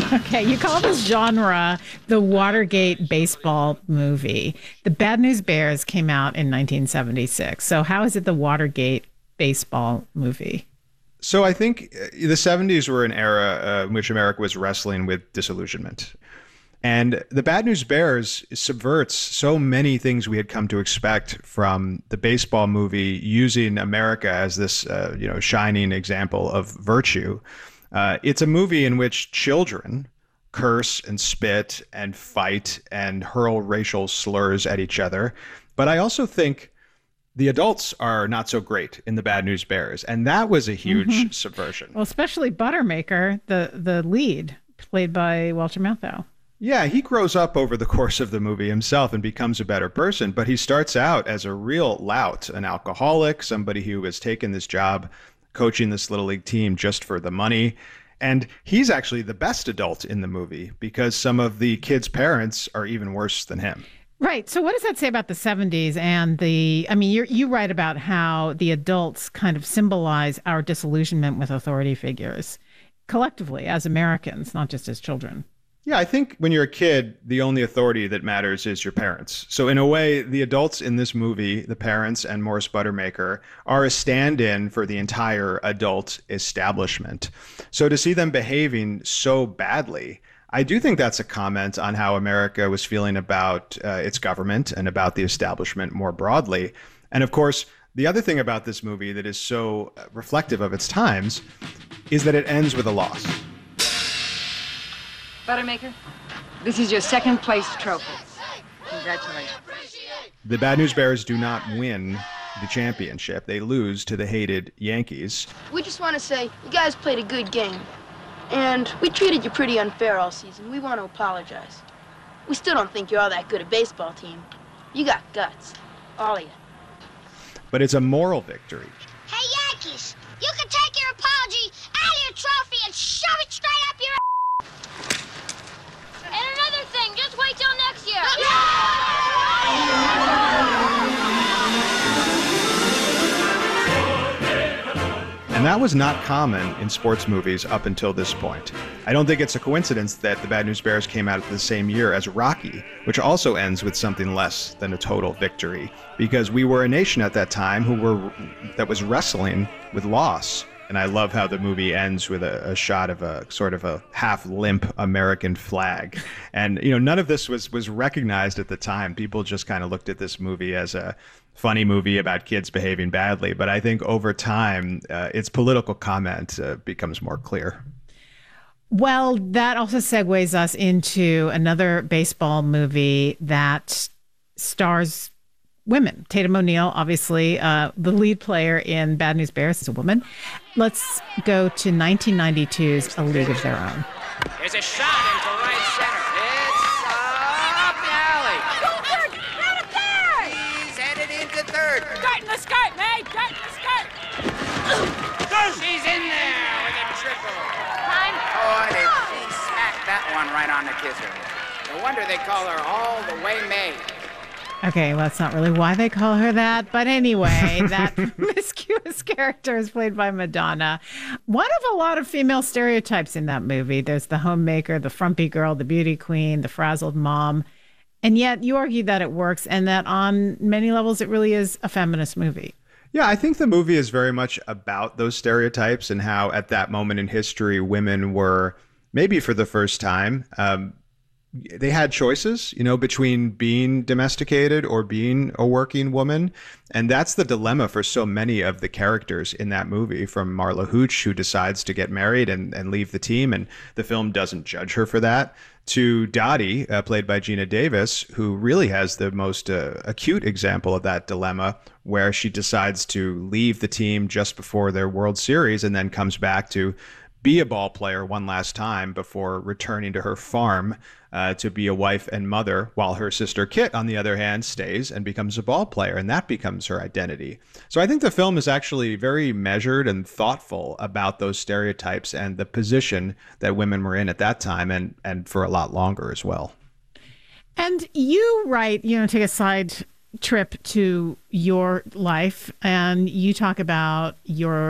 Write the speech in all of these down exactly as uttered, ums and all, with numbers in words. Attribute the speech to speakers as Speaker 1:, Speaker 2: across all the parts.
Speaker 1: Okay, you call this genre the Watergate baseball movie. The Bad News Bears came out in nineteen seventy-six. So how is it the Watergate baseball movie?
Speaker 2: So I think the seventies were an era uh, in which America was wrestling with disillusionment. And the Bad News Bears subverts so many things we had come to expect from the baseball movie, using America as this, uh, you know, shining example of virtue. Uh, it's a movie in which children curse and spit and fight and hurl racial slurs at each other. But I also think the adults are not so great in the Bad News Bears. And that was a huge mm-hmm. subversion.
Speaker 1: Well, especially Buttermaker, the, the lead, played by Walter Matthau.
Speaker 2: Yeah, he grows up over the course of the movie himself and becomes a better person. But he starts out as a real lout, an alcoholic, somebody who has taken this job coaching this little league team just for the money. And he's actually the best adult in the movie because some of the kids' parents are even worse than him.
Speaker 1: Right. So what does that say about the seventies and the, I mean, you you write about how the adults kind of symbolize our disillusionment with authority figures collectively as Americans, not just as children.
Speaker 2: Yeah, I think when you're a kid, the only authority that matters is your parents. So in a way, the adults in this movie, the parents and Morris Buttermaker, are a stand-in for the entire adult establishment. So to see them behaving so badly, I do think that's a comment on how America was feeling about uh, its government and about the establishment more broadly. And of course, the other thing about this movie that is so reflective of its times is that it ends with a loss.
Speaker 3: Buttermaker, this is your second place trophy. Congratulations.
Speaker 2: The Bad News Bears do not win the championship. They lose to the hated Yankees.
Speaker 4: We just want to say you guys played a good game. And we treated you pretty unfair all season. We want to apologize. We still don't think you're all that good a baseball team. You got guts. All of you.
Speaker 2: But it's a moral victory.
Speaker 5: Hey, Yankees, you can take your apology out of your trophy and shove it straight up your ass. And another thing, just wait till next year.
Speaker 2: And that was not common in sports movies up until this point. I don't think it's a coincidence that the Bad News Bears came out the same year as Rocky, which also ends with something less than a total victory, because we were a nation at that time who were that was wrestling with loss. And I love how the movie ends with a, a shot of a sort of a half limp American flag. And, you know, none of this was was recognized at the time. People just kind of looked at this movie as a funny movie about kids behaving badly. But I think over time, uh, its political comment uh, becomes more clear.
Speaker 1: Well, that also segues us into another baseball movie that stars women. Tatum O'Neal, obviously, uh, the lead player in Bad News Bears, is a woman. Let's go to nineteen ninety-two's A League of Their Own.
Speaker 6: There's a shot into right center. It's up the alley.
Speaker 5: Go third! Out of third!
Speaker 6: He's headed into third.
Speaker 3: Skirt in the skirt, May! Skirt in the skirt!
Speaker 6: She's in there with a triple.
Speaker 5: Time.
Speaker 6: Oh, did she smack that one right on the kisser. No wonder they call her All the Way May.
Speaker 1: Okay, well, that's not really why they call her that. But anyway, that promiscuous character is played by Madonna. One of a lot of female stereotypes in that movie. There's the homemaker, the frumpy girl, the beauty queen, the frazzled mom. And yet you argue that it works and that on many levels it really is a feminist movie.
Speaker 2: Yeah, I think the movie is very much about those stereotypes and how at that moment in history, women were, maybe for the first time, um, they had choices, you know, between being domesticated or being a working woman. And that's the dilemma for so many of the characters in that movie, from Marla Hooch, who decides to get married and, and leave the team, and the film doesn't judge her for that, to Dottie, uh, played by Gina Davis, who really has the most uh, acute example of that dilemma, where she decides to leave the team just before their World Series and then comes back to be a ball player one last time before returning to her farm uh, to be a wife and mother, while her sister Kit, on the other hand, stays and becomes a ball player, and that becomes her identity. So I think the film is actually very measured and thoughtful about those stereotypes and the position that women were in at that time, and, and for a lot longer as well.
Speaker 1: And you write, you know, take a side trip to your life, and you talk about your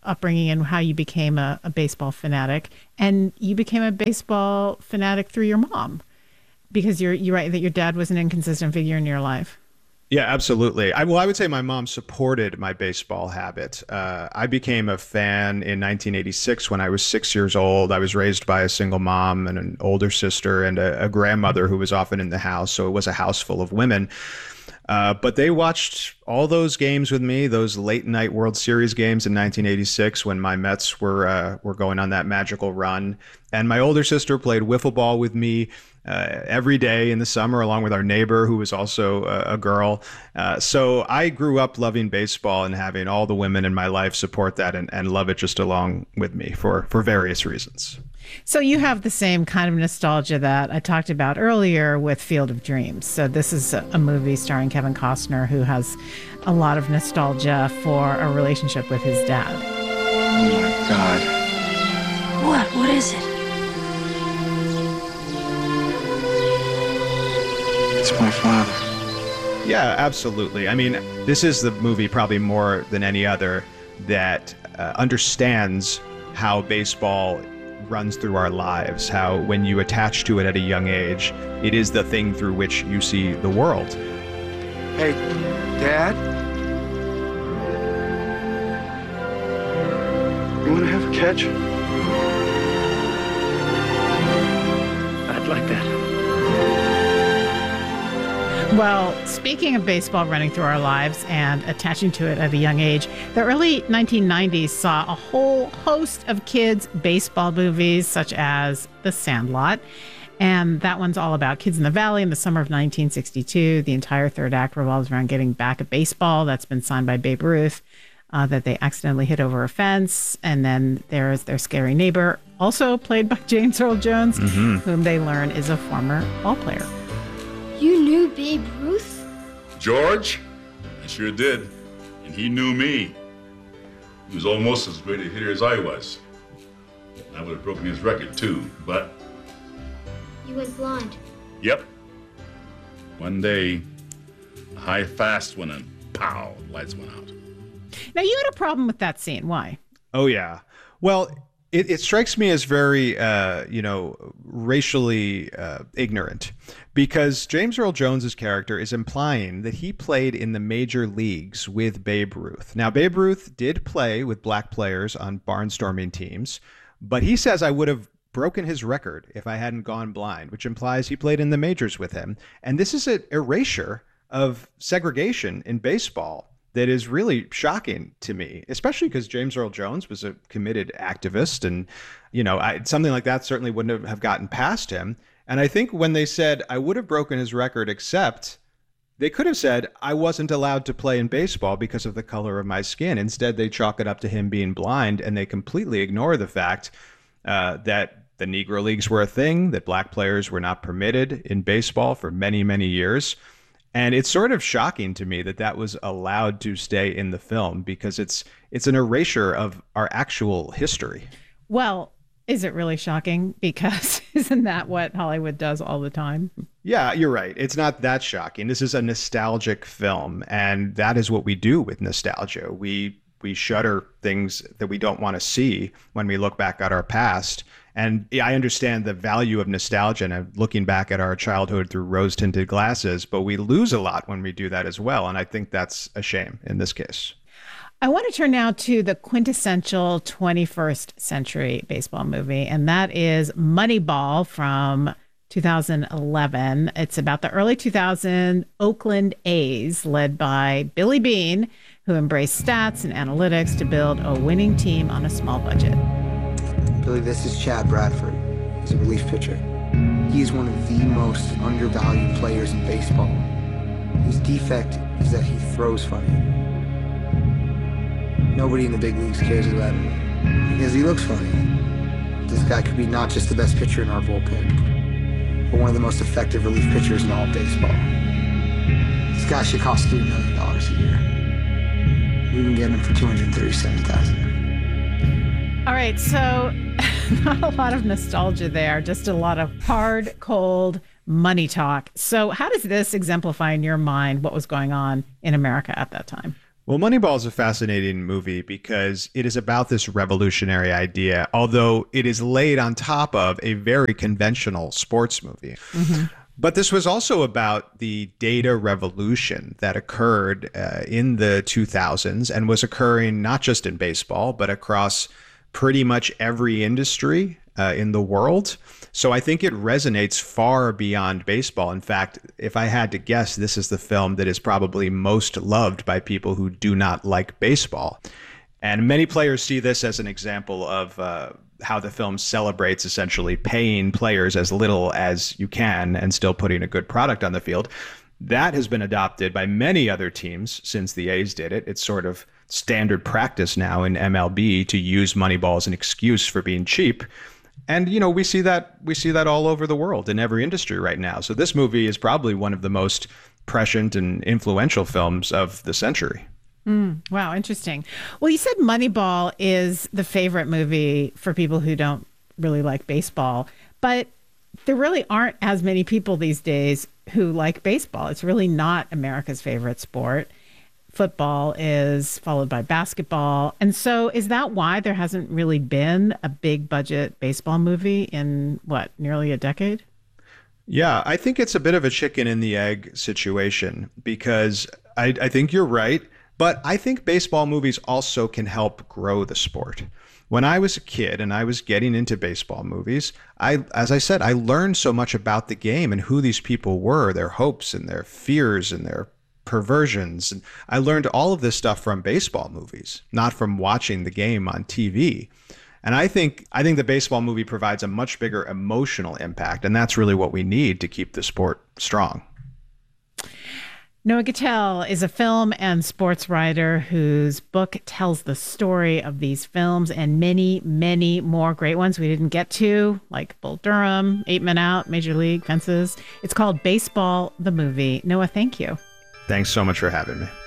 Speaker 1: upbringing and how you became a, a baseball fanatic. And you became a baseball fanatic through your mom, because you're you're right that your dad was an inconsistent figure in your life.
Speaker 2: Yeah, absolutely. I, well, I would say my mom supported my baseball habit. Uh, I became a fan in nineteen eighty-six when I was six years old. I was raised by a single mom and an older sister and a, a grandmother who was often in the house. So it was a house full of women. Uh, but they watched all those games with me, those late night World Series games in nineteen eighty-six when my Mets were uh, were going on that magical run. And my older sister played wiffle ball with me uh, every day in the summer, along with our neighbor, who was also a, a girl. Uh, so I grew up loving baseball and having all the women in my life support that and, and love it just along with me for, for various reasons.
Speaker 1: So you have the same kind of nostalgia that I talked about earlier with Field of Dreams. So this is a, a movie starring Kevin Costner, who has a lot of nostalgia for a relationship with his dad.
Speaker 7: Oh my God.
Speaker 4: What? What is it?
Speaker 7: It's my father.
Speaker 2: Yeah, absolutely. I mean, this is the movie probably more than any other that uh, understands how baseball runs through our lives, how when you attach to it at a young age, it is the thing through which you see the world.
Speaker 7: Hey, Dad? You want to have a catch? I'd like that.
Speaker 1: Well, speaking of baseball running through our lives and attaching to it at a young age, the early nineteen nineties saw a whole host of kids' baseball movies, such as The Sandlot. And that one's all about kids in the Valley in the summer of nineteen sixty-two. The entire third act revolves around getting back a baseball that's been signed by Babe Ruth uh, that they accidentally hit over a fence. And then there's their scary neighbor, also played by James Earl Jones, mm-hmm. whom they learn is a former ball player.
Speaker 5: You knew Babe Ruth?
Speaker 8: George? I sure did. And he knew me. He was almost as great a hitter as I was. I would have broken his record, too, but...
Speaker 5: You went blind.
Speaker 8: Yep. One day, a high fast went and pow, the lights went out.
Speaker 1: Now, you had a problem with that scene. Why?
Speaker 2: Oh, yeah. Well, it, it strikes me as very, uh, you know, racially uh, ignorant, because James Earl Jones's character is implying that he played in the major leagues with Babe Ruth. Now, Babe Ruth did play with black players on barnstorming teams, but he says I would have broken his record if I hadn't gone blind, which implies he played in the majors with him. And this is an erasure of segregation in baseball that is really shocking to me, especially because James Earl Jones was a committed activist. And, you know, I, something like that certainly wouldn't have gotten past him. And I think when they said, I would have broken his record, except they could have said, I wasn't allowed to play in baseball because of the color of my skin. Instead, they chalk it up to him being blind, and they completely ignore the fact uh, that the Negro Leagues were a thing, that black players were not permitted in baseball for many, many years. And it's sort of shocking to me that that was allowed to stay in the film, because it's it's an erasure of our actual history.
Speaker 1: Well, is it really shocking? Because isn't that what Hollywood does all the time?
Speaker 2: Yeah, you're right. It's not that shocking. This is a nostalgic film, and that is what we do with nostalgia. We we shudder things that we don't want to see when we look back at our past. And I understand the value of nostalgia and looking back at our childhood through rose-tinted glasses, but we lose a lot when we do that as well. And I think that's a shame in this case.
Speaker 1: I want to turn now to the quintessential twenty-first century baseball movie, and that is Moneyball from two thousand eleven. It's about the early two thousands Oakland A's, led by Billy Beane, who embraced stats and analytics to build a winning team on a small budget.
Speaker 9: Billy, this is Chad Bradford. He's a relief pitcher. He is one of the most undervalued players in baseball. His defect is that he throws funny. Nobody in the big leagues cares about him because he looks funny. This guy could be not just the best pitcher in our bullpen, but one of the most effective relief pitchers in all of baseball. This guy should cost three million dollars a year. We can get him for two hundred thirty-seven thousand dollars.
Speaker 1: All right, so not a lot of nostalgia there, just a lot of hard, cold money talk. So how does this exemplify in your mind what was going on in America at that time?
Speaker 2: Well, Moneyball is a fascinating movie because it is about this revolutionary idea, although it is laid on top of a very conventional sports movie. Mm-hmm. But this was also about the data revolution that occurred uh, in the two thousands and was occurring not just in baseball, but across pretty much every industry uh, in the world. So I think it resonates far beyond baseball. In fact, if I had to guess, this is the film that is probably most loved by people who do not like baseball. And many players see this as an example of uh, how the film celebrates essentially paying players as little as you can and still putting a good product on the field. That has been adopted by many other teams since the A's did it. It's sort of standard practice now in M L B to use Moneyball as an excuse for being cheap. And, you know, we see that we see that all over the world in every industry right now. So this movie is probably one of the most prescient and influential films of the century.
Speaker 1: Mm, wow, interesting. Well, you said Moneyball is the favorite movie for people who don't really like baseball, but there really aren't as many people these days who like baseball. It's really not America's favorite sport. Football is followed by basketball. And so is that why there hasn't really been a big budget baseball movie in, what, nearly a decade?
Speaker 2: Yeah, I think it's a bit of a chicken and the egg situation because I, I think you're right. But I think baseball movies also can help grow the sport. When I was a kid and I was getting into baseball movies, I, as I said, I learned so much about the game and who these people were, their hopes and their fears and their perversions. And I learned all of this stuff from baseball movies, not from watching the game on T V. And I think I think the baseball movie provides a much bigger emotional impact, and that's really what we need to keep the sport strong.
Speaker 1: Noah Gittell is a film and sports writer whose book tells the story of these films and many, many more great ones we didn't get to, like Bull Durham, Eight Men Out, Major League, Fences. It's called Baseball, the Movie. Noah, thank you.
Speaker 2: Thanks so much for having me.